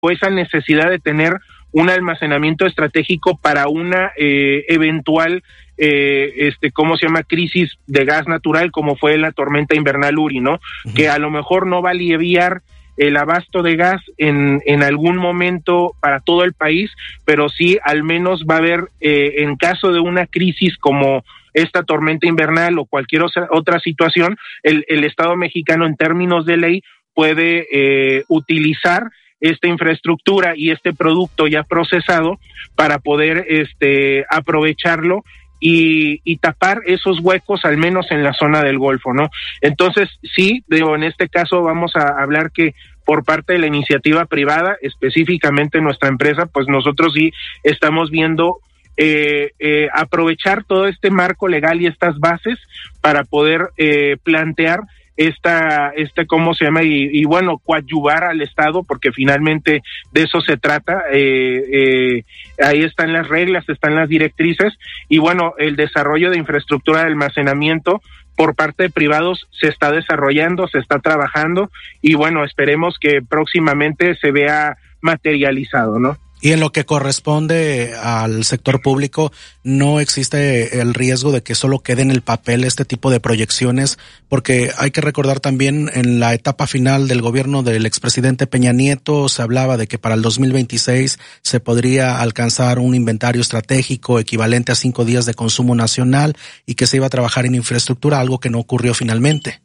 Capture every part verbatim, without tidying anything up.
bajo esa necesidad de tener un almacenamiento estratégico para una eh, eventual, eh, este, ¿cómo se llama?, crisis de gas natural, como fue la tormenta invernal Uri, ¿no? Uh-huh. Que a lo mejor no va a aliviar el abasto de gas en, en algún momento para todo el país, pero sí al menos va a haber, eh, en caso de una crisis como esta tormenta invernal o cualquier otra situación, el, el Estado mexicano en términos de ley puede eh, utilizar esta infraestructura y este producto ya procesado para poder este aprovecharlo y, y tapar esos huecos, al menos en la zona del Golfo, ¿no? Entonces, sí, digo, en este caso vamos a hablar que por parte de la iniciativa privada, específicamente nuestra empresa, pues nosotros sí estamos viendo eh, eh, aprovechar todo este marco legal y estas bases para poder eh, plantear esta, este, ¿cómo se llama? Y, y bueno, coadyuvar al Estado, porque finalmente de eso se trata. Eh, eh, ahí están las reglas, están las directrices, y bueno, el desarrollo de infraestructura de almacenamiento por parte de privados se está desarrollando, se está trabajando, y bueno, esperemos que próximamente se vea materializado, ¿no? Y en lo que corresponde al sector público, no existe el riesgo de que solo quede en el papel este tipo de proyecciones, porque hay que recordar también en la etapa final del gobierno del expresidente Peña Nieto se hablaba de que para el dos mil veintiséis se podría alcanzar un inventario estratégico equivalente a cinco días de consumo nacional y que se iba a trabajar en infraestructura, algo que no ocurrió finalmente.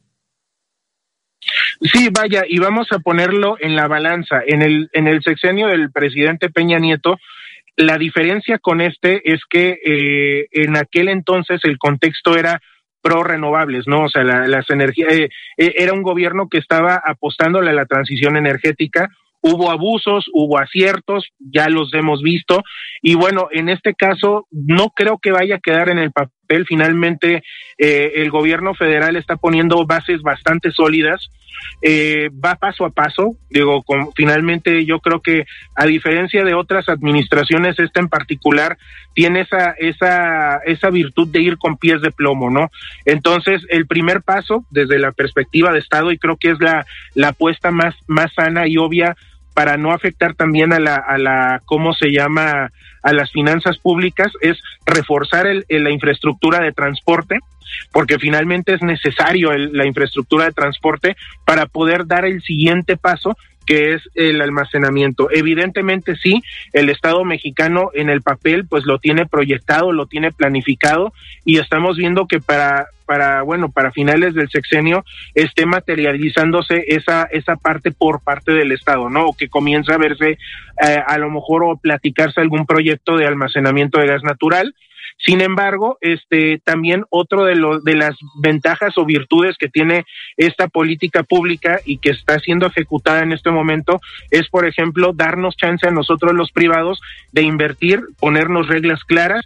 Sí, vaya, y vamos a ponerlo en la balanza. En el en el sexenio del presidente Peña Nieto, la diferencia con este es que eh, en aquel entonces el contexto era pro renovables, ¿no? O sea, la, las energías, eh, eh, era un gobierno que estaba apostándole a la transición energética. Hubo abusos, hubo aciertos, ya los hemos visto, y bueno, en este caso no creo que vaya a quedar en el papel. Finalmente eh, el gobierno federal está poniendo bases bastante sólidas, eh, va paso a paso, digo, con, finalmente yo creo que a diferencia de otras administraciones, esta en particular tiene esa esa esa virtud de ir con pies de plomo, ¿no? Entonces, el primer paso desde la perspectiva de Estado, y creo que es la la apuesta más más sana y obvia para no afectar también a la, a la, ¿cómo se llama?, a las finanzas públicas, es reforzar el, el, la infraestructura de transporte, porque finalmente es necesario el, la infraestructura de transporte para poder dar el siguiente paso, que es el almacenamiento. Evidentemente sí, el Estado mexicano en el papel pues lo tiene proyectado, lo tiene planificado, y estamos viendo que para para bueno, para finales del sexenio esté materializándose esa esa parte por parte del Estado, ¿no? O que comienza a verse eh, a lo mejor o platicarse algún proyecto de almacenamiento de gas natural. Sin embargo, este también otro de los de las ventajas o virtudes que tiene esta política pública y que está siendo ejecutada en este momento es, por ejemplo, darnos chance a nosotros los privados de invertir, ponernos reglas claras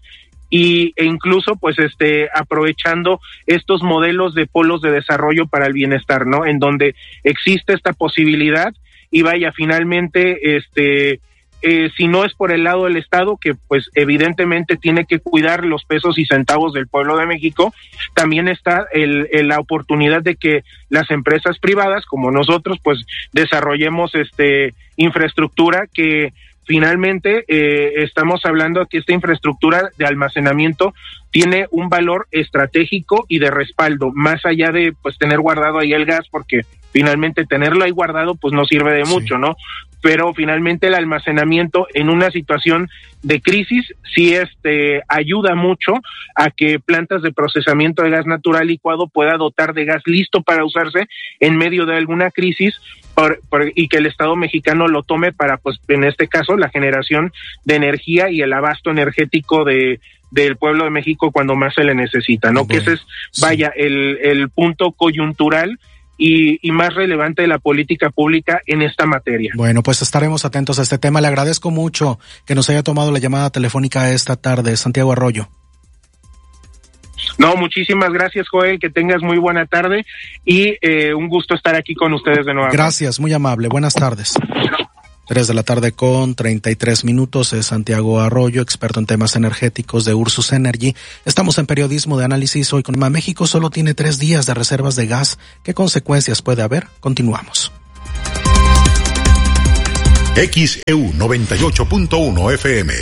y e incluso pues este aprovechando estos modelos de polos de desarrollo para el bienestar, ¿no? En donde existe esta posibilidad y vaya, finalmente este Eh, si no es por el lado del Estado, que pues evidentemente tiene que cuidar los pesos y centavos del pueblo de México, también está el, el, la oportunidad de que las empresas privadas, como nosotros, pues desarrollemos este infraestructura que finalmente eh, estamos hablando que esta infraestructura de almacenamiento tiene un valor estratégico y de respaldo, más allá de pues tener guardado ahí el gas, porque finalmente tenerlo ahí guardado pues no sirve de mucho, sí, ¿no? Pero finalmente el almacenamiento en una situación de crisis sí este ayuda mucho a que plantas de procesamiento de gas natural licuado pueda dotar de gas listo para usarse en medio de alguna crisis por, por, y que el Estado mexicano lo tome para, pues en este caso, la generación de energía y el abasto energético de del pueblo de México cuando más se le necesita, ¿no? Bueno, que ese es, sí, vaya, el, el punto coyuntural Y, y más relevante de la política pública en esta materia. Bueno, pues estaremos atentos a este tema. Le agradezco mucho que nos haya tomado la llamada telefónica esta tarde, Santiago Arroyo. No, muchísimas gracias, Joel, que tengas muy buena tarde y eh, un gusto estar aquí con ustedes de nuevo. Gracias, muy amable, buenas tardes. Tres de la tarde con treinta y tres minutos, es Santiago Arroyo, experto en temas energéticos de Ursus Energy. Estamos en Periodismo de Análisis hoy con México solo tiene tres días de reservas de gas. ¿Qué consecuencias puede haber? Continuamos. X E U noventa y ocho punto uno F M.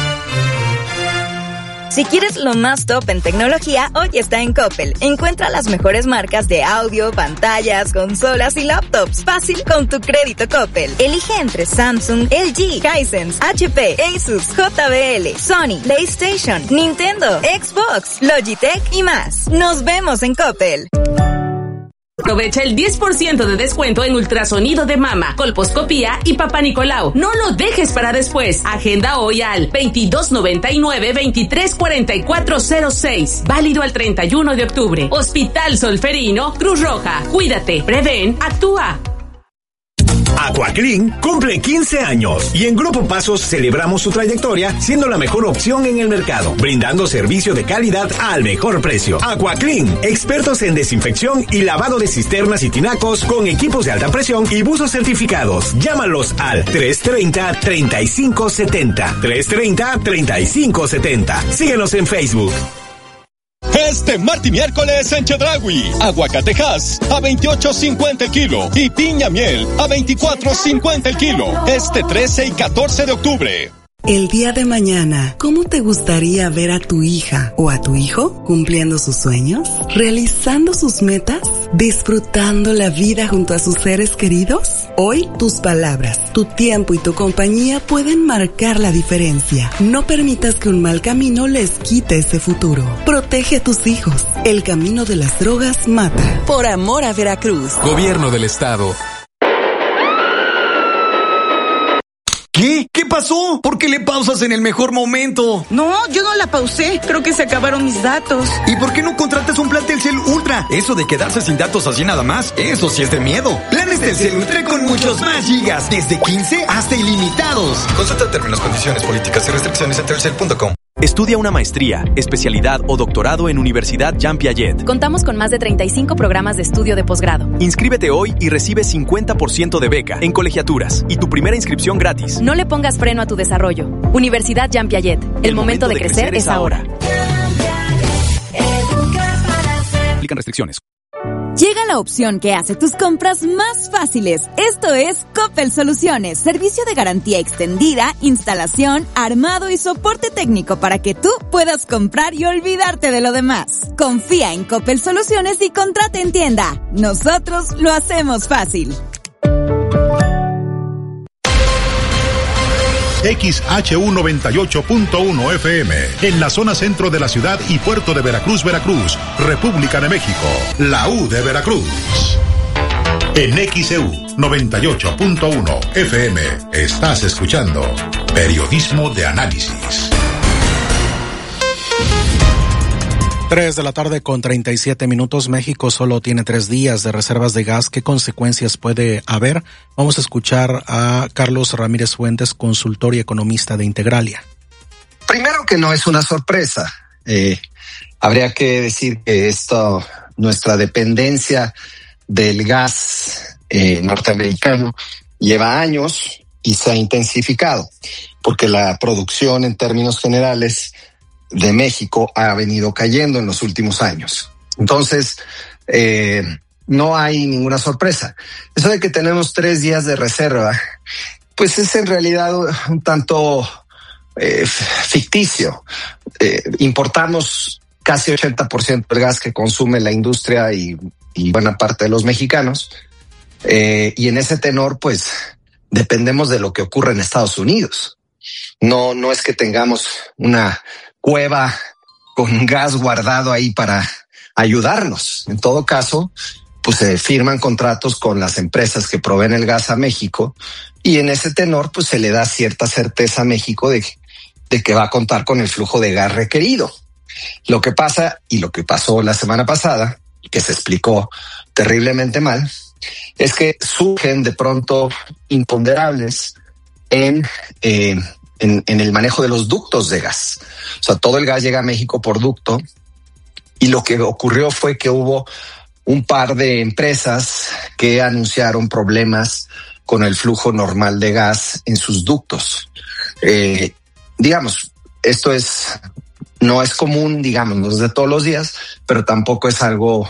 Si quieres lo más top en tecnología, hoy está en Coppel. Encuentra las mejores marcas de audio, pantallas, consolas y laptops. Fácil con tu crédito Coppel. Elige entre Samsung, L G, Hisense, H P, Asus, J B L, Sony, PlayStation, Nintendo, Xbox, Logitech y más. Nos vemos en Coppel. Aprovecha el diez por ciento de descuento en ultrasonido de mama, colposcopía y Papá Nicolau. No lo dejes para después. Agenda hoy al veintidós noventa y nueve, veintitrés cuarenta y cuatro cero seis. Válido al treinta y uno de octubre. Hospital Solferino, Cruz Roja. Cuídate, prevén, actúa. Aquaclean cumple quince años y en Grupo Pasos celebramos su trayectoria siendo la mejor opción en el mercado, brindando servicio de calidad al mejor precio. Aquaclean, expertos en desinfección y lavado de cisternas y tinacos con equipos de alta presión y buzos certificados. Llámalos al tres treinta, treinta y cinco setenta. tres treinta, treinta y cinco setenta. Síguenos en Facebook. Este martes y miércoles en Chedraui, aguacatejas a veintiocho cincuenta el kilo y piña miel a veinticuatro cincuenta el kilo. Este trece y catorce de octubre. El día de mañana, ¿cómo te gustaría ver a tu hija o a tu hijo cumpliendo sus sueños? ¿Realizando sus metas? ¿Disfrutando la vida junto a sus seres queridos? Hoy, tus palabras, tu tiempo y tu compañía pueden marcar la diferencia. No permitas que un mal camino les quite ese futuro. Protege a tus hijos. El camino de las drogas mata. Por amor a Veracruz. Gobierno del Estado. ¿Qué? ¿Qué pasó? ¿Por qué le pausas en el mejor momento? No, yo no la pausé. Creo que se acabaron mis datos. ¿Y por qué no contratas un plan Telcel Ultra? Eso de quedarse sin datos así nada más, eso sí es de miedo. Planes Telcel Ultra con muchos más gigas, desde quince hasta ilimitados. Consulta términos, condiciones, políticas y restricciones en telcel punto com. Estudia una maestría, especialidad o doctorado en Universidad Jean Piaget. Contamos con más de treinta y cinco programas de estudio de posgrado. Inscríbete hoy y recibe cincuenta por ciento de beca en colegiaturas y tu primera inscripción gratis. No le pongas freno a tu desarrollo. Universidad Jean Piaget. El, El momento, momento de, de crecer, crecer es ahora. Aplican restricciones. Llega la opción que hace tus compras más fáciles. Esto es Coppel Soluciones, servicio de garantía extendida, instalación, armado y soporte técnico para que tú puedas comprar y olvidarte de lo demás. Confía en Coppel Soluciones y contrata en tienda. Nosotros lo hacemos fácil. X H U noventa y ocho punto uno F M, en la zona centro de la ciudad y puerto de Veracruz, Veracruz, República de México, la U de Veracruz. En X E U noventa y ocho punto uno F M, estás escuchando Periodismo de Análisis. Tres de la tarde con treinta y siete minutos. México solo tiene tres días de reservas de gas. ¿Qué consecuencias puede haber? Vamos a escuchar a Carlos Ramírez Fuentes, consultor y economista de Integralia. Primero que no es una sorpresa. Eh, habría que decir que esto, nuestra dependencia del gas eh, norteamericano lleva años y se ha intensificado, porque la producción en términos generales de México ha venido cayendo en los últimos años. Entonces, eh, no hay ninguna sorpresa. Eso de que tenemos tres días de reserva, pues es en realidad un tanto eh, ficticio. Eh, importamos casi ochenta por ciento del gas que consume la industria y, y buena parte de los mexicanos. Eh, y en ese tenor, pues, dependemos de lo que ocurre en Estados Unidos. No, no es que tengamos una cueva con gas guardado ahí para ayudarnos. En todo caso, pues se firman contratos con las empresas que proveen el gas a México y en ese tenor pues se le da cierta certeza a México de, de que va a contar con el flujo de gas requerido. Lo que pasa y lo que pasó la semana pasada, que se explicó terriblemente mal, es que surgen de pronto imponderables en eh, En, en el manejo de los ductos de gas. O sea, todo el gas llega a México por ducto y lo que ocurrió fue que hubo un par de empresas que anunciaron problemas con el flujo normal de gas en sus ductos. Eh, digamos, esto es, no es común, digamos, no es de todos los días, pero tampoco es algo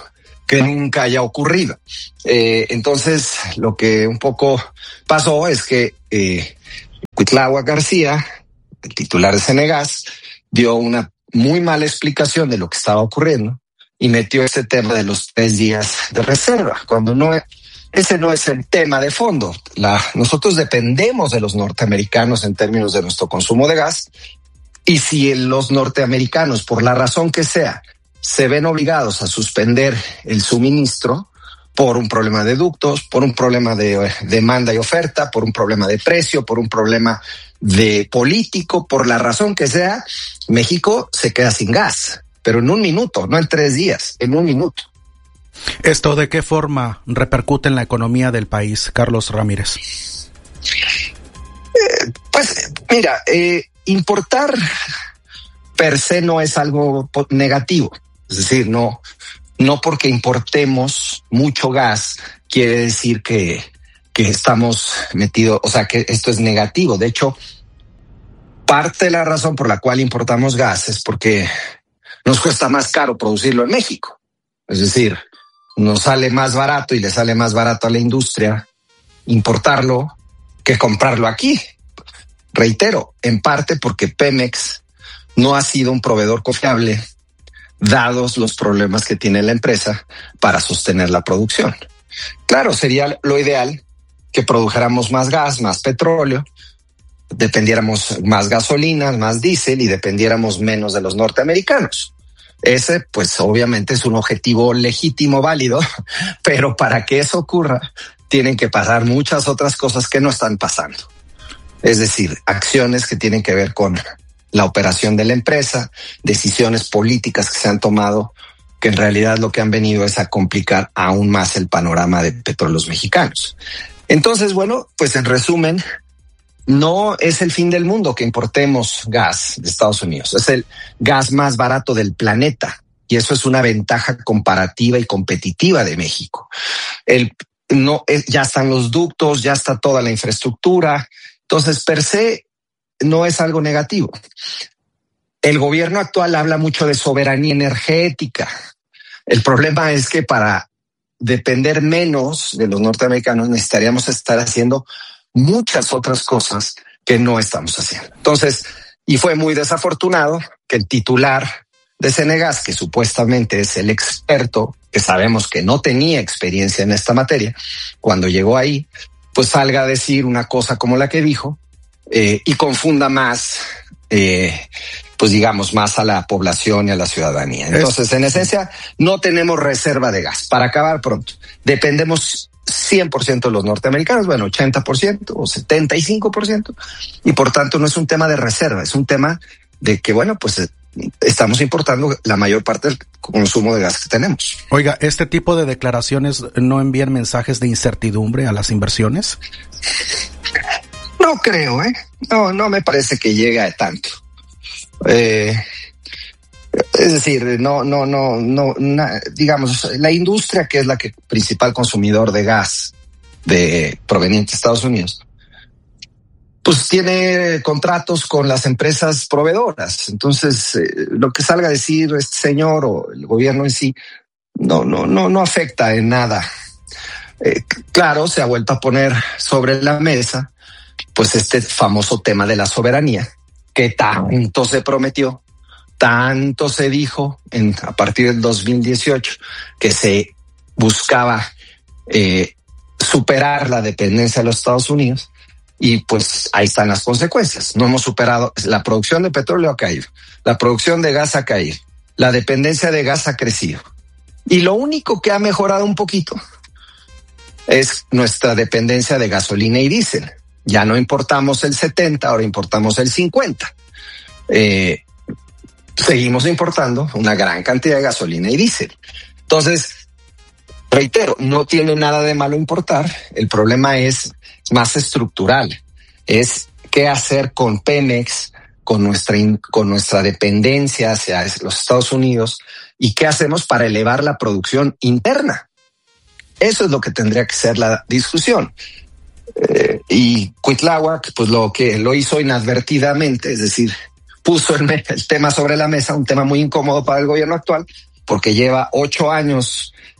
que nunca haya ocurrido. Eh, entonces, lo que un poco pasó es que eh, Cuitláhuac García, el titular de Cenegas, dio una muy mala explicación de lo que estaba ocurriendo y metió este tema de los tres días de reserva, cuando no ese no es el tema de fondo. La, nosotros dependemos de los norteamericanos en términos de nuestro consumo de gas, y si los norteamericanos, por la razón que sea, se ven obligados a suspender el suministro por un problema de ductos, por un problema de demanda y oferta, por un problema de precio, por un problema de político, por la razón que sea, México se queda sin gas, pero en un minuto, no en tres días, en un minuto. ¿Esto de qué forma repercute en la economía del país, Carlos Ramírez? Eh, pues mira, eh, importar per se no es algo negativo. Es decir, no, no porque importemos mucho gas quiere decir que, que estamos metidos, o sea, que esto es negativo. De hecho, parte de la razón por la cual importamos gas es porque nos cuesta más caro producirlo en México. Es decir, nos sale más barato y le sale más barato a la industria importarlo que comprarlo aquí. Reitero, en parte porque Pemex no ha sido un proveedor confiable, dados los problemas que tiene la empresa para sostener la producción. Claro, sería lo ideal que produjéramos más gas, más petróleo, dependiéramos más gasolina, más diésel y dependiéramos menos de los norteamericanos. Ese, pues obviamente es un objetivo legítimo, válido, pero para que eso ocurra, tienen que pasar muchas otras cosas que no están pasando. Es decir, acciones que tienen que ver con la operación de la empresa, decisiones políticas que se han tomado, que en realidad lo que han venido es a complicar aún más el panorama de petróleos mexicanos. Entonces, bueno, pues en resumen, no es el fin del mundo que importemos gas de Estados Unidos. Es el gas más barato del planeta y eso es una ventaja comparativa y competitiva de México. El, no, ya están los ductos, ya está toda la infraestructura. Entonces, per se, no es algo negativo. El gobierno actual habla mucho de soberanía energética. El problema es que para depender menos de los norteamericanos necesitaríamos estar haciendo muchas otras cosas que no estamos haciendo. Entonces, y fue muy desafortunado que el titular de Cenegas, que supuestamente es el experto, que sabemos que no tenía experiencia en esta materia, cuando llegó ahí, pues salga a decir una cosa como la que dijo eh, y confunda más, eh, pues digamos, más a la población y a la ciudadanía. Entonces, en esencia, no tenemos reserva de gas. Para acabar pronto, dependemos cien por ciento de los norteamericanos, bueno, ochenta por ciento o setenta y cinco por ciento, y por tanto no es un tema de reserva, es un tema de que, bueno, pues estamos importando la mayor parte del consumo de gas que tenemos. Oiga, ¿este tipo de declaraciones no envían mensajes de incertidumbre a las inversiones? No creo, ¿eh? No, no me parece que llegue a tanto. Eh, es decir, no, no, no, no, na, digamos, la industria, que es la que principal consumidor de gas de proveniente de Estados Unidos, pues tiene contratos con las empresas proveedoras. Entonces, eh, lo que salga a decir este señor o el gobierno en sí, no, no, no, no afecta en nada. Eh, claro, se ha vuelto a poner sobre la mesa, pues este famoso tema de la soberanía, que tanto se prometió, tanto se dijo en, a partir del dos mil dieciocho, que se buscaba eh, superar la dependencia de los Estados Unidos. Y pues ahí están las consecuencias. No hemos superado, la producción de petróleo ha caído, la producción de gas ha caído, la dependencia de gas ha crecido. Y lo único que ha mejorado un poquito es nuestra dependencia de gasolina y diésel. Ya no importamos el setenta, ahora importamos el cincuenta. Eh, seguimos importando una gran cantidad de gasolina y diésel. Entonces, reitero, no tiene nada de malo importar. El problema es más estructural. Es qué hacer con Pemex, con nuestra, con nuestra dependencia hacia los Estados Unidos y qué hacemos para elevar la producción interna. Eso es lo que tendría que ser la discusión. Eh, y Cuitláhuac, pues lo que lo hizo inadvertidamente, es decir, puso el, el tema sobre la mesa, un tema muy incómodo para el gobierno actual, porque lleva ocho años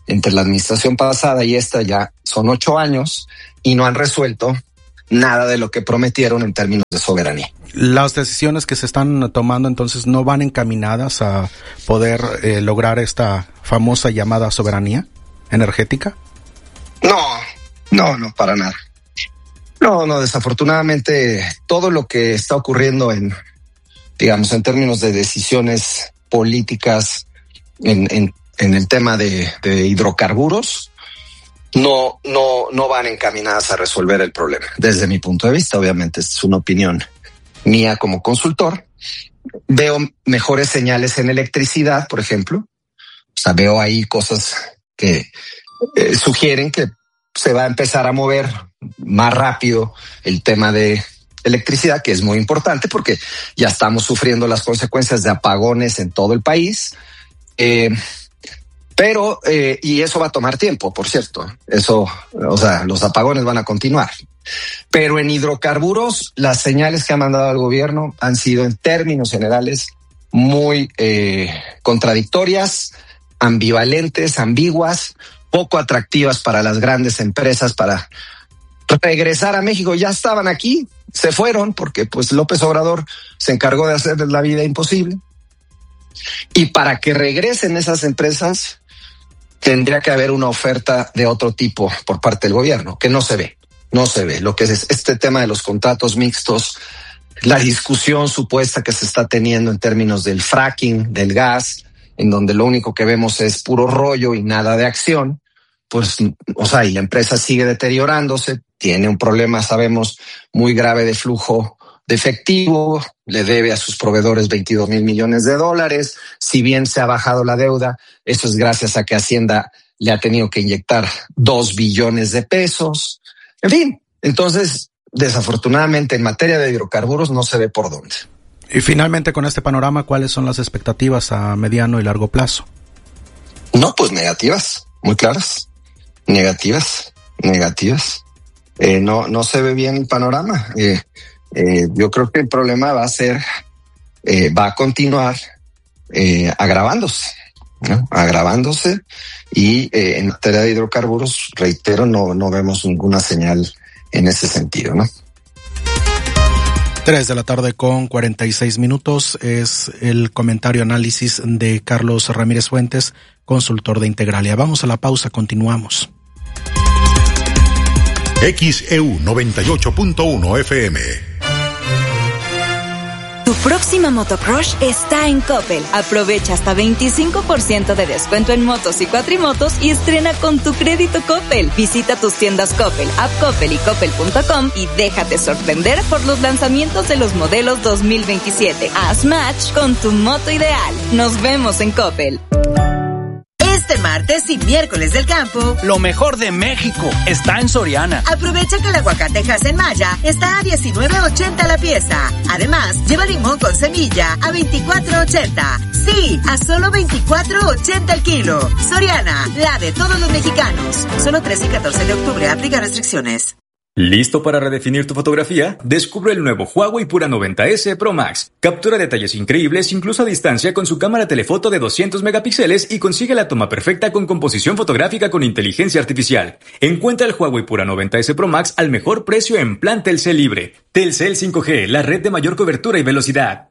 entre la administración pasada y esta ya son ocho años y no han resuelto nada de lo que prometieron en términos de soberanía. Las decisiones que se están tomando entonces no van encaminadas a poder eh, lograr esta famosa llamada soberanía energética. No, no, no, para nada. No, no, desafortunadamente todo lo que está ocurriendo en, digamos, en términos de decisiones políticas en, en, en el tema de, de hidrocarburos no, no, no van encaminadas a resolver el problema. Desde mi punto de vista, obviamente, es una opinión mía como consultor. Veo mejores señales en electricidad, por ejemplo. O sea, veo ahí cosas que eh, sugieren que se va a empezar a mover más rápido el tema de electricidad, que es muy importante porque ya estamos sufriendo las consecuencias de apagones en todo el país. Eh, pero, eh, y eso va a tomar tiempo, por cierto. Eso, o sea, los apagones van a continuar. Pero en hidrocarburos, las señales que ha mandado el gobierno han sido, en términos generales, muy eh, contradictorias, ambivalentes, ambiguas, poco atractivas para las grandes empresas para regresar a México. Ya estaban aquí, se fueron porque pues López Obrador se encargó de hacerles la vida imposible. Y para que regresen esas empresas tendría que haber una oferta de otro tipo por parte del gobierno, que no se ve, no se ve. Lo que es este tema de los contratos mixtos, la discusión supuesta que se está teniendo en términos del fracking, del gas, en donde lo único que vemos es puro rollo y nada de acción, pues, o sea, y la empresa sigue deteriorándose, tiene un problema, sabemos, muy grave de flujo de efectivo, le debe a sus proveedores veintidós mil millones de dólares, si bien se ha bajado la deuda, eso es gracias a que Hacienda le ha tenido que inyectar dos billones de pesos, en fin, entonces, desafortunadamente en materia de hidrocarburos no se ve por dónde. Y finalmente, con este panorama, ¿cuáles son las expectativas a mediano y largo plazo? No, pues negativas, muy claras. Negativas, negativas. Eh, no, no se ve bien el panorama. Eh, eh, yo creo que el problema va a ser, eh, va a continuar eh, agravándose, ¿no? Agravándose y eh, en materia de hidrocarburos, reitero, no, no vemos ninguna señal en ese sentido, ¿no? Tres de la tarde con cuarenta y seis minutos es el comentario análisis de Carlos Ramírez Fuentes, consultor de Integralia. Vamos a la pausa, continuamos. X E U noventa y ocho punto uno F M. Tu próxima motocrush está en Coppel. Aprovecha hasta veinticinco por ciento de descuento en motos y cuatrimotos y estrena con tu crédito Coppel. Visita tus tiendas Coppel, App Coppel y Coppel punto com y déjate sorprender por los lanzamientos de los modelos dos mil veintisiete. Haz match con tu moto ideal. Nos vemos en Coppel. Este martes y miércoles del campo, lo mejor de México está en Soriana. Aprovecha que el aguacate Hass en Maya está a diecinueve ochenta la pieza. Además, lleva limón con semilla a veinticuatro ochenta. Sí, a solo veinticuatro ochenta el kilo. Soriana, la de todos los mexicanos. Solo trece y catorce de octubre, aplica restricciones. ¿Listo para redefinir tu fotografía? Descubre el nuevo Huawei Pura noventa ese Pro Max. Captura detalles increíbles incluso a distancia con su cámara telefoto de doscientos megapíxeles y consigue la toma perfecta con composición fotográfica con inteligencia artificial. Encuentra el Huawei Pura noventa ese Pro Max al mejor precio en plan Telcel Libre. Telcel cinco G, la red de mayor cobertura y velocidad.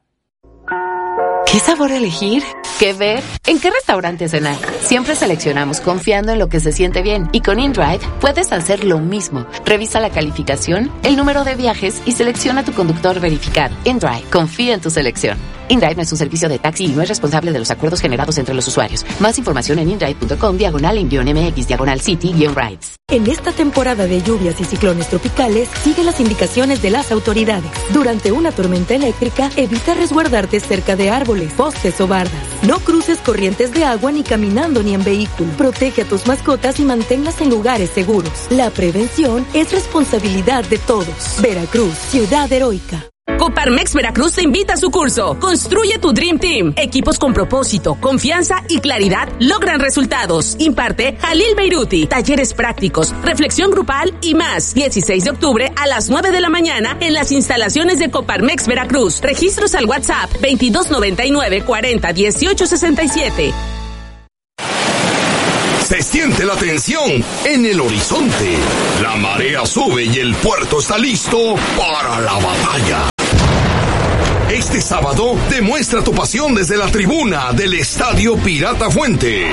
¿Qué sabor elegir? ¿Qué ver? ¿En qué restaurante cenar? Siempre seleccionamos confiando en lo que se siente bien. Y con InDrive puedes hacer lo mismo. Revisa la calificación, el número de viajes y selecciona tu conductor verificado. InDrive, confía en tu selección. InDrive no es un servicio de taxi y no es responsable de los acuerdos generados entre los usuarios. Más información en indrive punto com, diagonal en guión M X, diagonal City, guión Rides. En esta temporada de lluvias y ciclones tropicales, sigue las indicaciones de las autoridades. Durante una tormenta eléctrica, evita resguardarte cerca de árboles, postes o bardas. No cruces corrientes de agua ni caminando ni en vehículo. Protege a tus mascotas y manténlas en lugares seguros. La prevención es responsabilidad de todos. Veracruz, ciudad heroica. Coparmex Veracruz te invita a su curso Construye tu Dream Team. Equipos con propósito, confianza y claridad logran resultados. Imparte Jalil Beiruti. Talleres prácticos, reflexión grupal y más. dieciséis de octubre a las nueve de la mañana en las instalaciones de Coparmex Veracruz. Registros al WhatsApp veintidós noventa y nueve cuarenta dieciocho sesenta y siete. Se siente la tensión en el horizonte. La marea sube y el puerto está listo para la batalla. Este sábado, demuestra tu pasión desde la tribuna del Estadio Pirata Fuente.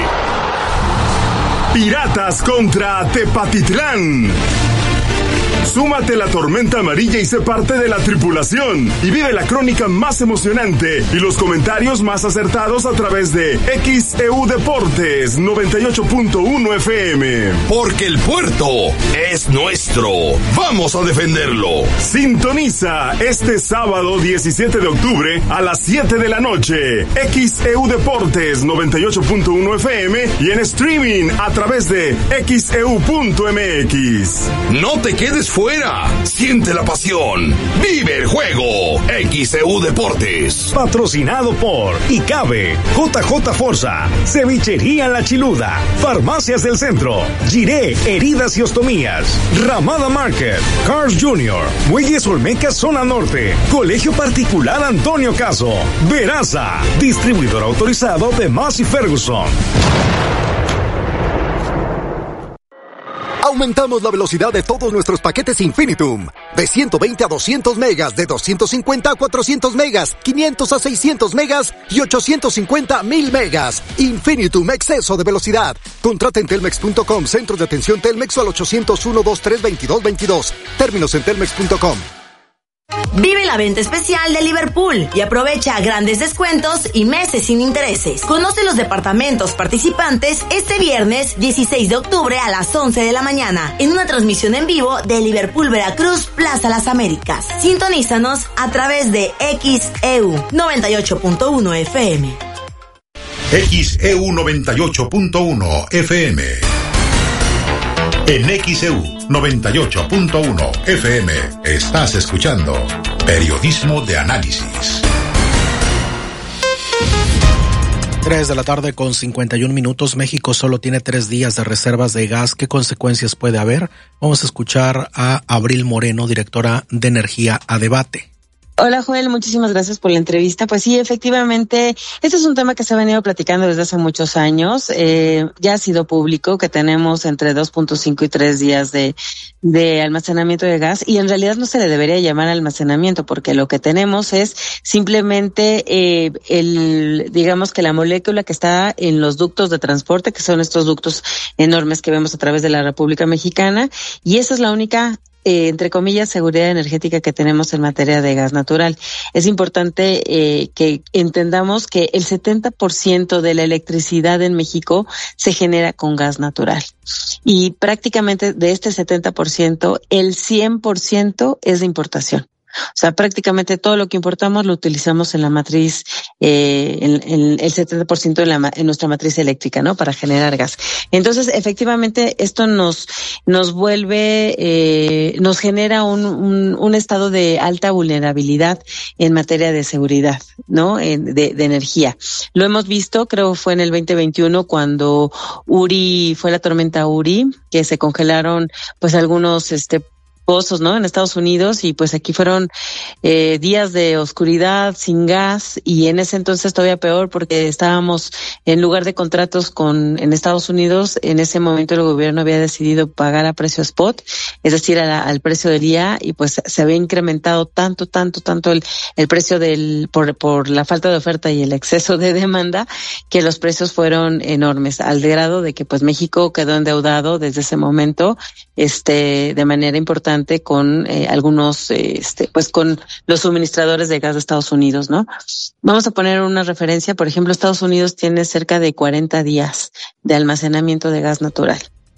Piratas contra Tepatitlán. Súmate a la tormenta amarilla y sé parte de la tripulación y vive la crónica más emocionante y los comentarios más acertados a través de X E U Deportes noventa y ocho punto uno F M. Porque el puerto es nuestro. Vamos a defenderlo. Sintoniza este sábado diecisiete de octubre a las siete de la noche. X E U Deportes noventa y ocho punto uno F M y en streaming a través de X E U punto M X. No te quedes fuera. Siente la pasión. Vive el juego. X E U Deportes. Patrocinado por ICABE, J J Forza, Cevichería La Chiluda, Farmacias del Centro, Giré Heridas y Ostomías, Ramada Market, Cars Junior, Muelles Olmeca Zona Norte, Colegio Particular Antonio Caso, Veraza, distribuidor autorizado de Massey Ferguson. Aumentamos la velocidad de todos nuestros paquetes Infinitum. De ciento veinte a doscientos megas, de doscientos cincuenta a cuatrocientos megas, quinientos a seiscientos megas y ochocientos cincuenta a mil megas. Infinitum, exceso de velocidad. Contrata en telmex punto com, centro de atención Telmex o al ochocientos uno, veintitrés, veintidós veintidós. Términos en telmex punto com. Vive la venta especial de Liverpool y aprovecha grandes descuentos y meses sin intereses. Conoce los departamentos participantes este viernes dieciséis de octubre a las once de la mañana en una transmisión en vivo de Liverpool Veracruz Plaza Las Américas. Sintonízanos a través de X E U noventa y ocho punto uno F M. X E U noventa y ocho punto uno F M. En X E U noventa y ocho punto uno F M estás escuchando Periodismo de Análisis. Tres de la tarde con cincuenta y un minutos. México solo tiene tres días de reservas de gas. ¿Qué consecuencias puede haber? Vamos a escuchar a Abril Moreno, directora de Energía, a debate. Hola Joel, muchísimas gracias por la entrevista. Pues sí, efectivamente, este es un tema que se ha venido platicando desde hace muchos años. Eh, ya ha sido público que tenemos entre dos punto cinco y tres días de, de almacenamiento de gas y en realidad no se le debería llamar almacenamiento porque lo que tenemos es simplemente eh, el, digamos que la molécula que está en los ductos de transporte, que son estos ductos enormes que vemos a través de la República Mexicana, y esa es la única Eh, entre comillas, seguridad energética que tenemos en materia de gas natural. Es importante eh, que entendamos que el setenta por ciento de la electricidad en México se genera con gas natural. Y prácticamente de este setenta por ciento, el cien por ciento es de importación. O sea, prácticamente todo lo que importamos lo utilizamos en la matriz, eh, en, en el setenta por ciento en, la, en nuestra matriz eléctrica, ¿no? Para generar gas. Entonces, efectivamente, esto nos, nos vuelve, eh, nos genera un, un, un estado de alta vulnerabilidad en materia de seguridad, ¿no? En, de, de energía. Lo hemos visto, creo fue en el veinte veintiuno cuando Uri, fue la tormenta Uri, que se congelaron, pues algunos, este, pozos, ¿no? En Estados Unidos y pues aquí fueron eh, días de oscuridad, sin gas y en ese entonces todavía peor porque estábamos en lugar de contratos con en Estados Unidos, en ese momento el gobierno había decidido pagar a precio spot, es decir, a la, al precio del día y pues se había incrementado tanto, tanto, tanto el, el precio del por, por la falta de oferta y el exceso de demanda que los precios fueron enormes al grado de que pues México quedó endeudado desde ese momento este de manera importante con eh, algunos, eh, este, pues con los suministradores de gas de Estados Unidos, ¿no? Vamos a poner una referencia, por ejemplo, Estados Unidos tiene cerca de cuarenta días de almacenamiento de gas natural.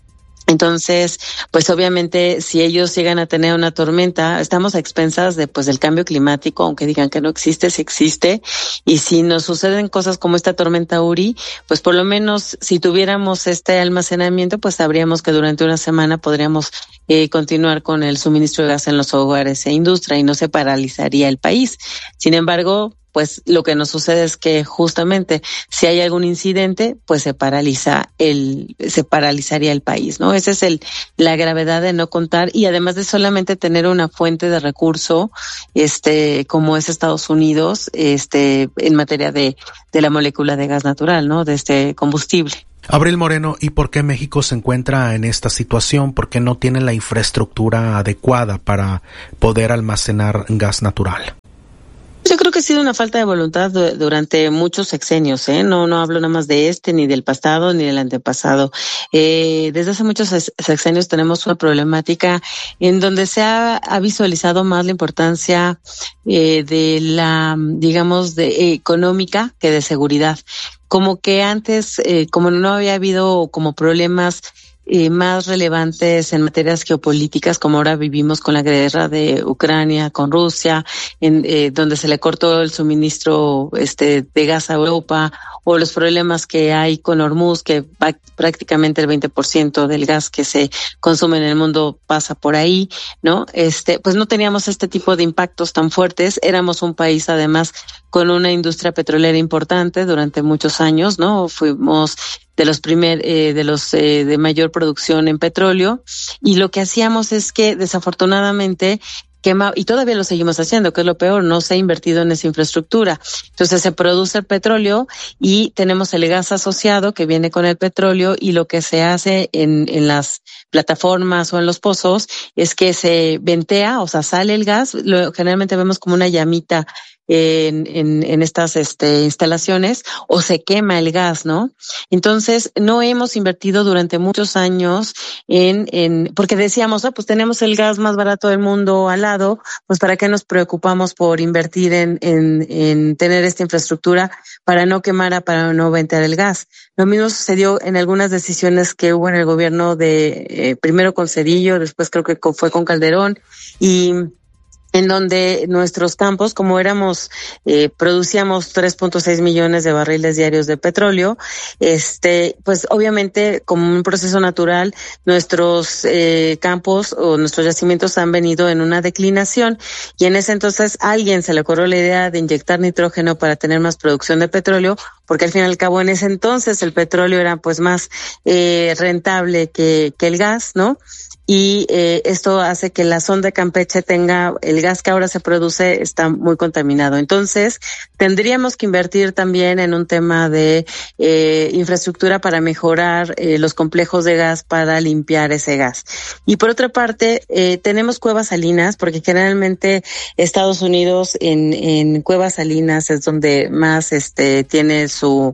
Entonces, pues obviamente si ellos llegan a tener una tormenta, estamos a expensas de pues del cambio climático, aunque digan que no existe, sí existe, y si nos suceden cosas como esta tormenta Uri, pues por lo menos si tuviéramos este almacenamiento, pues sabríamos que durante una semana podríamos eh, continuar con el suministro de gas en los hogares e industria y no se paralizaría el país. Sin embargo, pues lo que nos sucede es que justamente si hay algún incidente, pues se paraliza el, se paralizaría el país, ¿no? Esa es el, la gravedad de no contar y además de solamente tener una fuente de recurso, este, como es Estados Unidos, este, en materia de, de la molécula de gas natural, ¿no? De este combustible. Abril Moreno, ¿y por qué México se encuentra en esta situación? ¿Por qué no tiene la infraestructura adecuada para poder almacenar gas natural? Yo creo que ha sido una falta de voluntad durante muchos sexenios, ¿eh? No, no hablo nada más de este, ni del pasado, ni del antepasado. Eh, desde hace muchos sexenios tenemos una problemática en donde se ha, ha visualizado más la importancia eh, de la, digamos, de eh, económica que de seguridad. Como que antes, eh, como no había habido como problemas Eh, más relevantes en materias geopolíticas, como ahora vivimos con la guerra de Ucrania, con Rusia, en eh, donde se le cortó el suministro este de gas a Europa, o los problemas que hay con Hormuz, que va, prácticamente el veinte por ciento del gas que se consume en el mundo pasa por ahí, ¿no? Este, pues no teníamos este tipo de impactos tan fuertes. Éramos un país, además, con una industria petrolera importante durante muchos años, ¿no? Fuimos de los primer, eh, de los eh, de mayor producción en petróleo, y lo que hacíamos es que desafortunadamente quema, y todavía lo seguimos haciendo, que es lo peor, no se ha invertido en esa infraestructura. Entonces se produce el petróleo y tenemos el gas asociado que viene con el petróleo, y lo que se hace en, en las plataformas o en los pozos es que se ventea, o sea, sale el gas, lo, generalmente vemos como una llamita en, en, en estas este, instalaciones, o se quema el gas, ¿no? Entonces, no hemos invertido durante muchos años en, en, porque decíamos, ah, pues tenemos el gas más barato del mundo al lado, pues ¿para qué nos preocupamos por invertir en, en, en tener esta infraestructura para no quemar, para no ventear el gas? Lo mismo sucedió en algunas decisiones que hubo en el gobierno de, eh, primero con Cedillo, después creo que fue con Calderón, y en donde nuestros campos, como éramos, eh, producíamos tres punto seis millones de barriles diarios de petróleo, este, pues obviamente como un proceso natural, nuestros eh, campos o nuestros yacimientos han venido en una declinación, y en ese entonces a alguien se le ocurrió la idea de inyectar nitrógeno para tener más producción de petróleo, porque al fin y al cabo en ese entonces el petróleo era pues más eh, rentable que, que el gas, ¿no? Y eh, esto hace que la sonda de Campeche tenga, el gas que ahora se produce está muy contaminado. Entonces, tendríamos que invertir también en un tema de eh, infraestructura para mejorar eh, los complejos de gas, para limpiar ese gas. Y por otra parte, eh, tenemos cuevas salinas, porque generalmente Estados Unidos en, en cuevas salinas es donde más este tiene su,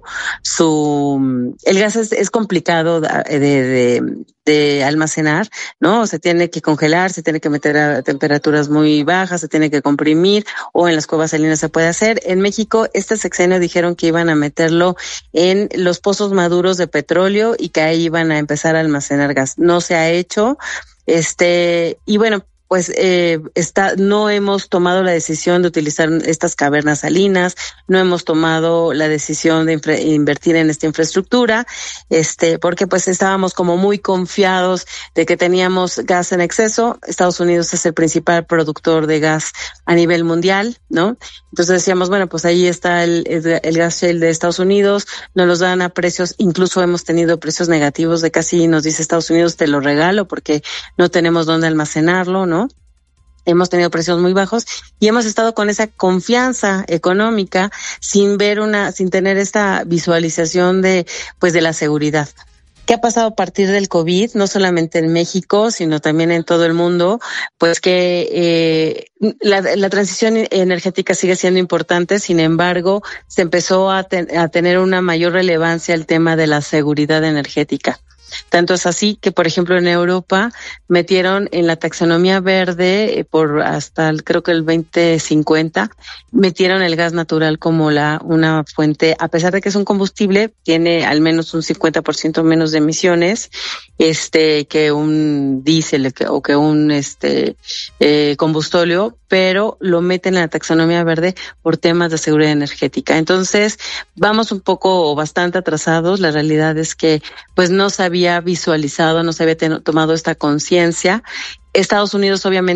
su, el gas es, es complicado de, de, de almacenar, ¿no? Se tiene que congelar, se tiene que meter a temperaturas muy bajas, se tiene que comprimir, o en las cuevas salinas se puede hacer. En México, este sexenio dijeron que iban a meterlo en los pozos maduros de petróleo y que ahí iban a empezar a almacenar gas. No se ha hecho, este, y bueno, pues eh, está, no hemos tomado la decisión de utilizar estas cavernas salinas, no hemos tomado la decisión de infra, invertir en esta infraestructura, este, porque pues estábamos como muy confiados de que teníamos gas en exceso. Estados Unidos es el principal productor de gas a nivel mundial, ¿no? Entonces decíamos, bueno, pues ahí está el, el, el gas shale de Estados Unidos, nos los dan a precios, incluso hemos tenido precios negativos de casi, nos dice Estados Unidos, te lo regalo porque no tenemos dónde almacenarlo, ¿no? Hemos tenido precios muy bajos y hemos estado con esa confianza económica sin ver una, sin tener esta visualización de, pues, de la seguridad. ¿Qué ha pasado a partir del COVID? No solamente en México, sino también en todo el mundo, pues que eh, la, la transición energética sigue siendo importante, sin embargo, se empezó a, ten, a tener una mayor relevancia el tema de la seguridad energética. Tanto es así que, por ejemplo, en Europa metieron en la taxonomía verde eh, por hasta el, creo que el veinte cincuenta, metieron el gas natural como la una fuente, a pesar de que es un combustible, tiene al menos un cincuenta por ciento menos de emisiones este que un diésel que, o que un este eh, combustóleo, pero lo meten en la taxonomía verde por temas de seguridad energética. Entonces, vamos un poco o bastante atrasados. La realidad es que pues no sabía visualizado, no se había ten- tomado esta conciencia. Estados Unidos obviamente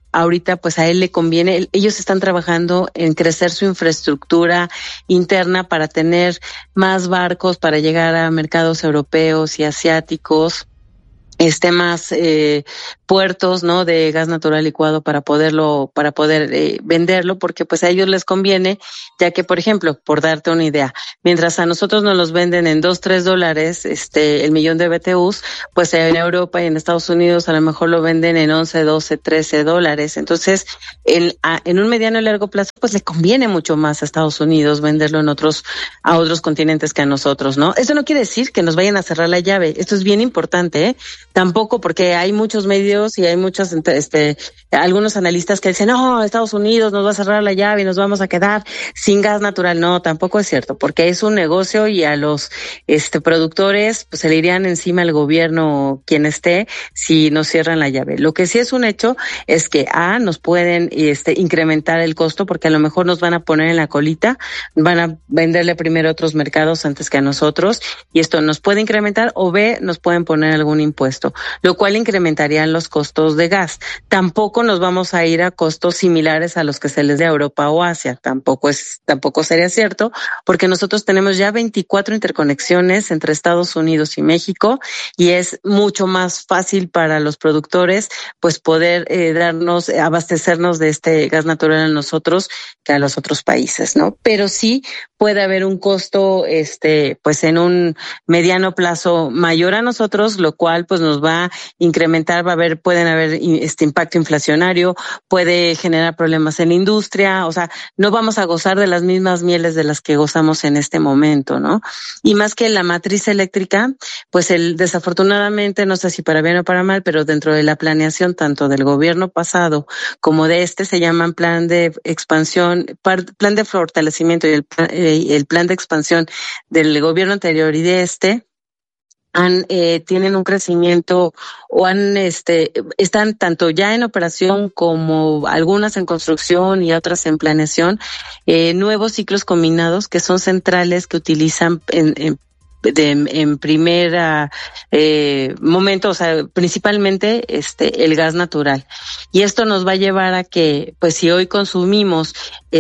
ahorita pues a él le conviene, ellos están trabajando en crecer su infraestructura interna para tener más barcos para llegar a mercados europeos y asiáticos, este más eh, puertos, ¿no? De gas natural licuado para poderlo, para poder eh, venderlo, porque pues a ellos les conviene, ya que, por ejemplo, por darte una idea, mientras a nosotros nos los venden en dos, tres dólares, este, el millón de B T Us, pues en Europa y en Estados Unidos a lo mejor lo venden en once, doce, trece dólares. Entonces, en, a, en un mediano y largo plazo, pues le conviene mucho más a Estados Unidos venderlo en otros, a otros continentes que a nosotros, ¿no? Eso no quiere decir que nos vayan a cerrar la llave. Esto es bien importante, ¿eh? Tampoco, porque hay muchos medios y hay muchos, este, algunos analistas que dicen, no, Estados Unidos nos va a cerrar la llave y nos vamos a quedar sin gas natural. No, tampoco es cierto, porque es un negocio y a los, este, productores, pues se le irían encima al gobierno quien esté si nos cierran la llave. Lo que sí es un hecho es que, A, nos pueden, este, incrementar el costo porque a lo mejor nos van a poner en la colita, van a venderle primero a otros mercados antes que a nosotros y esto nos puede incrementar, o B, nos pueden poner algún impuesto, lo cual incrementarían los costos de gas. Tampoco nos vamos a ir a costos similares a los que se les dé a Europa o Asia. Tampoco es, tampoco sería cierto, porque nosotros tenemos ya veinticuatro interconexiones entre Estados Unidos y México y es mucho más fácil para los productores, pues poder eh, darnos, abastecernos de este gas natural a nosotros que a los otros países, ¿no? Pero sí puede haber un costo, este, pues en un mediano plazo mayor a nosotros, lo cual pues nos va a incrementar, va a haber, pueden haber este impacto inflacionario, puede generar problemas en la industria, o sea, no vamos a gozar de las mismas mieles de las que gozamos en este momento, ¿no? Y más que la matriz eléctrica, pues el, desafortunadamente, no sé si para bien o para mal, pero dentro de la planeación tanto del gobierno pasado como de este se llaman plan de expansión, plan de fortalecimiento y el, el plan de expansión del gobierno anterior y de este, han eh, tienen un crecimiento o han este están tanto ya en operación como algunas en construcción y otras en planeación, eh, nuevos ciclos combinados que son centrales que utilizan en, en De, en primera eh, momento, o sea, principalmente este el gas natural. Y esto nos va a llevar a que, pues si hoy consumimos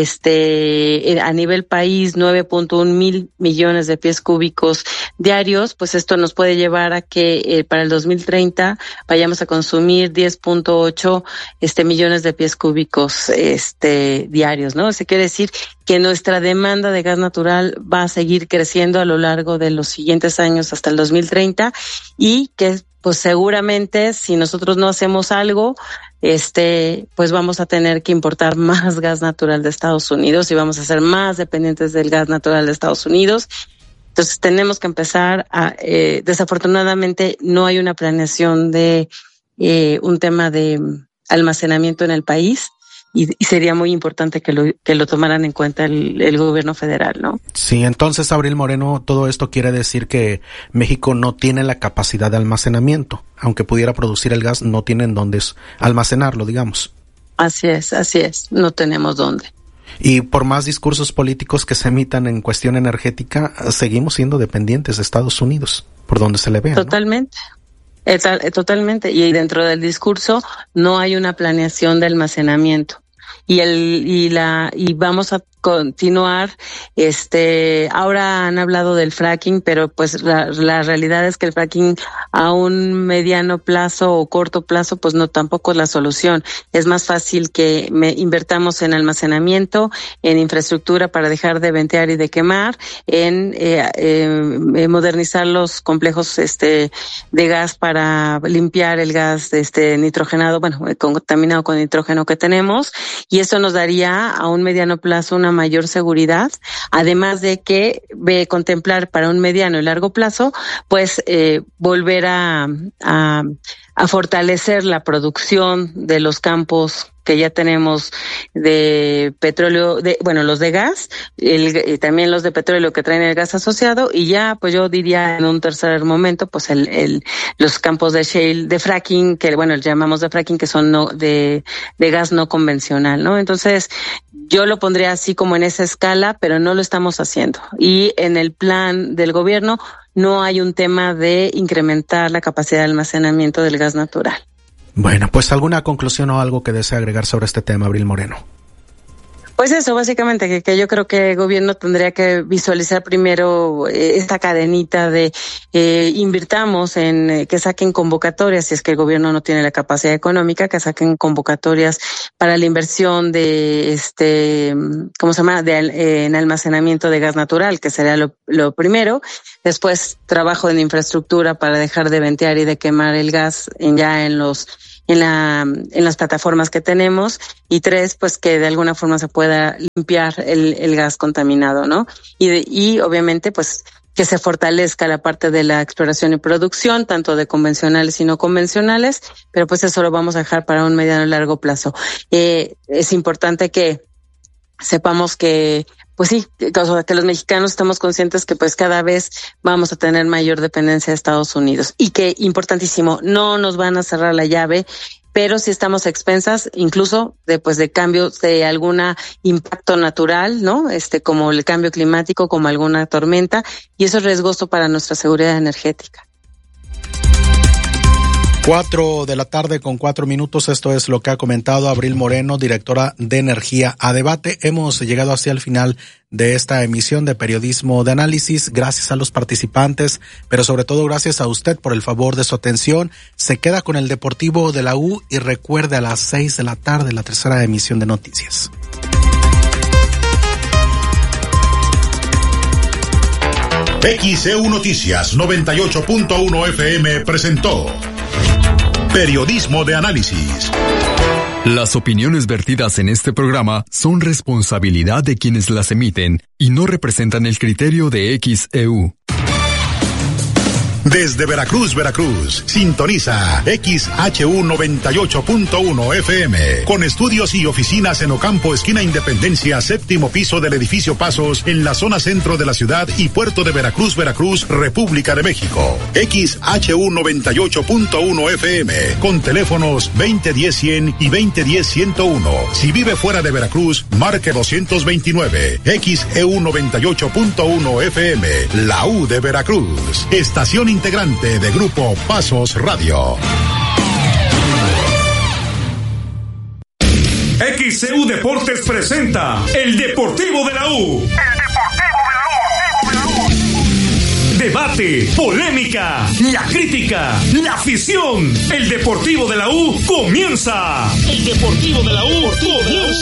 este a nivel país nueve punto uno mil millones de pies cúbicos diarios, pues esto nos puede llevar a que eh, para el dos mil treinta vayamos a consumir diez punto ocho este millones de pies cúbicos este diarios, ¿no? Eso quiere decir que nuestra demanda de gas natural va a seguir creciendo a lo largo de los siguientes años hasta el dos mil treinta y que pues seguramente si nosotros no hacemos algo, este pues vamos a tener que importar más gas natural de Estados Unidos y vamos a ser más dependientes del gas natural de Estados Unidos. Entonces tenemos que empezar a, eh, desafortunadamente no hay una planeación de eh, un tema de almacenamiento en el país. Y, y sería muy importante que lo que lo tomaran en cuenta el, el gobierno federal, ¿no? Sí, entonces, Abril Moreno, todo esto quiere decir que México no tiene la capacidad de almacenamiento. Aunque pudiera producir el gas, no tienen dónde almacenarlo, digamos. Así es, así es, no tenemos dónde. Y por más discursos políticos que se emitan en cuestión energética, seguimos siendo dependientes de Estados Unidos, por donde se le vea, Totalmente. ¿No? Totalmente, y dentro del discurso no hay una planeación de almacenamiento y el y la y vamos a continuar. Este, ahora han hablado del fracking, pero pues la, la realidad es que el fracking a un mediano plazo o corto plazo, pues no tampoco es la solución. Es más fácil que me invertamos en almacenamiento, en infraestructura para dejar de ventear y de quemar, en eh, eh, modernizar los complejos este de gas para limpiar el gas este nitrogenado, bueno, contaminado con nitrógeno que tenemos, y eso nos daría a un mediano plazo una mayor seguridad, además de que ve contemplar para un mediano y largo plazo, pues eh, volver a, a, a fortalecer la producción de los campos que ya tenemos de petróleo, de bueno, los de gas, el, y también los de petróleo que traen el gas asociado, y ya, pues yo diría en un tercer momento, pues el, el, los campos de shale, de fracking, que bueno, llamamos de fracking, que son no, de, de gas no convencional, ¿no? Entonces, yo lo pondría así como en esa escala, pero no lo estamos haciendo. Y en el plan del gobierno no hay un tema de incrementar la capacidad de almacenamiento del gas natural. Bueno, pues alguna conclusión o algo que desee agregar sobre este tema, Abril Moreno. Pues eso, básicamente, que, que yo creo que el gobierno tendría que visualizar primero eh, esta cadenita de eh, invirtamos en eh, que saquen convocatorias, si es que el gobierno no tiene la capacidad económica, que saquen convocatorias para la inversión de este, ¿cómo se llama?, de eh, en almacenamiento de gas natural, que sería lo, lo primero. Después, trabajo en infraestructura para dejar de ventear y de quemar el gas en, ya en los en la en las plataformas que tenemos, y tres, pues que de alguna forma se pueda limpiar el, el gas contaminado, ¿no? Y de, y obviamente pues que se fortalezca la parte de la exploración y producción, tanto de convencionales y no convencionales, pero pues eso lo vamos a dejar para un mediano y largo plazo. Eh, es importante que sepamos que pues sí, que, que los mexicanos estamos conscientes que pues cada vez vamos a tener mayor dependencia de Estados Unidos, y que, importantísimo, no nos van a cerrar la llave, pero sí estamos a expensas incluso de pues de cambios de alguna impacto natural, ¿no? Este, como el cambio climático, como alguna tormenta, y eso es riesgoso para nuestra seguridad energética. Cuatro de la tarde con cuatro minutos, esto es lo que ha comentado Abril Moreno, directora de Energía a Debate. Hemos llegado hacia el final de esta emisión de Periodismo de Análisis. Gracias a los participantes, pero sobre todo gracias a usted por el favor de su atención. Se queda con el Deportivo de la U y recuerde, a las seis de la tarde la tercera emisión de Noticias. X E U Noticias noventa y ocho punto uno F M presentó Periodismo de Análisis. Las opiniones vertidas en este programa son responsabilidad de quienes las emiten y no representan el criterio de X E U. Desde Veracruz, Veracruz, sintoniza X H U noventa y ocho punto uno F M, con estudios y oficinas en Ocampo, esquina Independencia, séptimo piso del edificio Pasos, en la zona centro de la ciudad y puerto de Veracruz, Veracruz, República de México. X H U noventa y ocho punto uno F M, con teléfonos veinte diez cien y veinte diez ciento uno. Si vive fuera de Veracruz, marque doscientos veintinueve. X E U noventa y ocho punto uno F M, la U de Veracruz. Estación integrante de Grupo Pasos Radio. X E U Deportes presenta el Deportivo de la U. El Deportivo de la U. Debate, polémica, la crítica, la afición. El Deportivo de la U comienza. El Deportivo de la U comienza.